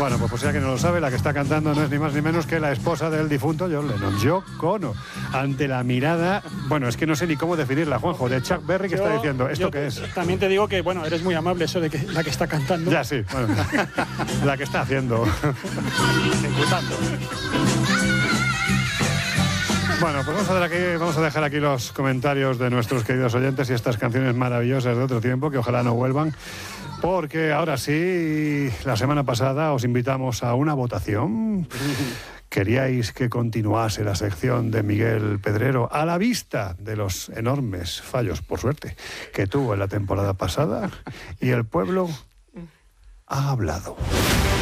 Bueno, pues por si alguien no lo sabe, la que está cantando no es ni más ni menos que la esposa del difunto John Lennon, Yoko Ono. Ante la mirada, bueno, es que no sé ni cómo definirla, Juanjo, de Chuck Berry, que está diciendo, ¿esto qué es? También te digo que, bueno, eres muy amable eso de que la que está cantando. Ya, sí, bueno, la que está haciendo. Ejecutando. Bueno, pues vamos a dejar aquí los comentarios de nuestros queridos oyentes y estas canciones maravillosas de otro tiempo, que ojalá no vuelvan. Porque ahora sí, la semana pasada os invitamos a una votación. Queríais que continuase la sección de Miguel Pedrero a la vista de los enormes fallos, por suerte, que tuvo en la temporada pasada. Y el pueblo ha hablado.